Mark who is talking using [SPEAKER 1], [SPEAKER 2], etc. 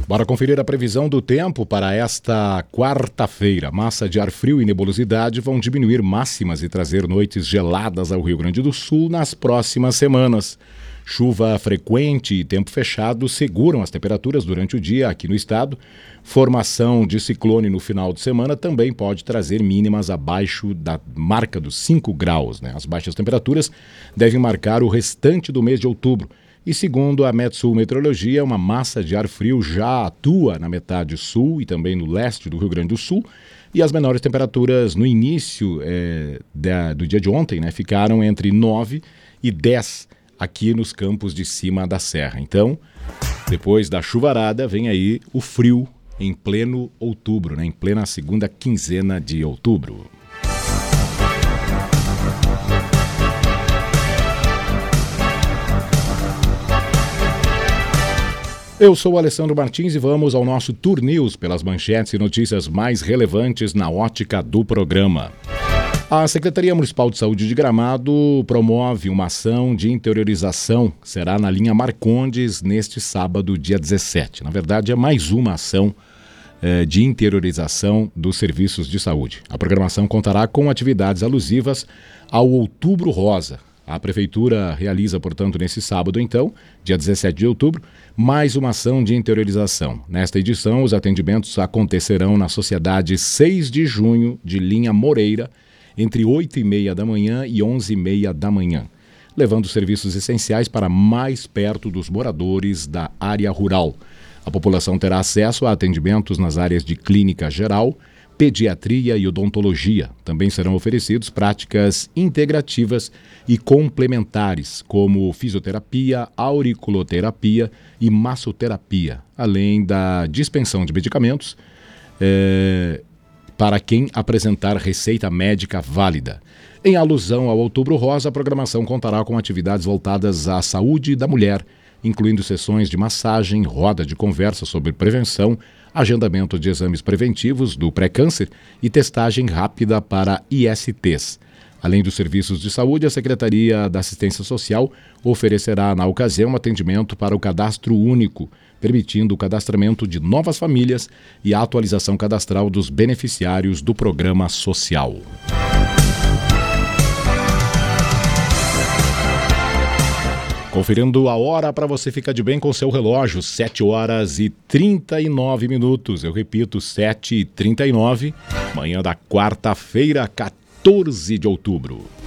[SPEAKER 1] Bora conferir a previsão do tempo para esta quarta-feira. Massa de ar frio e nebulosidade vão diminuir máximas e trazer noites geladas ao Rio Grande do Sul nas próximas semanas. Chuva frequente e tempo fechado seguram as temperaturas durante o dia aqui no estado. Formação de ciclone no final de semana também pode trazer mínimas abaixo da marca dos 5 graus. As baixas temperaturas devem marcar o restante do mês de outubro. E segundo a Metsul Meteorologia, uma massa de ar frio já atua na metade sul e também no leste do Rio Grande do Sul. E as menores temperaturas no início do dia de ontem ficaram entre 9 e 10 aqui nos campos de cima da serra. Então, depois da chuvarada, vem aí o frio em pleno outubro, em plena segunda quinzena de outubro. Eu sou o Alessandro Martins e vamos ao nosso Tour News pelas manchetes e notícias mais relevantes na ótica do programa. A Secretaria Municipal de Saúde de Gramado promove uma ação de interiorização. Será na linha Marcondes neste sábado, dia 17. Na verdade, é mais uma ação de interiorização dos serviços de saúde. A programação contará com atividades alusivas ao Outubro Rosa. A Prefeitura realiza, portanto, nesse sábado, então, dia 17 de outubro, mais uma ação de interiorização. Nesta edição, os atendimentos acontecerão na Sociedade 6 de Junho, de linha Moreira, entre 8h30 da manhã e 11h30 da manhã, levando serviços essenciais para mais perto dos moradores da área rural. A população terá acesso a atendimentos nas áreas de clínica geral, pediatria e odontologia. Também serão oferecidos práticas integrativas e complementares, como fisioterapia, auriculoterapia e massoterapia, além da dispensão de medicamentos para quem apresentar receita médica válida. Em alusão ao Outubro Rosa, a programação contará com atividades voltadas à saúde da mulher, incluindo sessões de massagem, roda de conversa sobre prevenção, agendamento de exames preventivos do pré-câncer e testagem rápida para ISTs. Além dos serviços de saúde, a Secretaria da Assistência Social oferecerá, na ocasião, atendimento para o cadastro único, permitindo o cadastramento de novas famílias e a atualização cadastral dos beneficiários do programa social. Conferindo a hora para você ficar de bem com seu relógio, 7h39. Eu repito, 7h39, manhã da quarta-feira, 14 de outubro.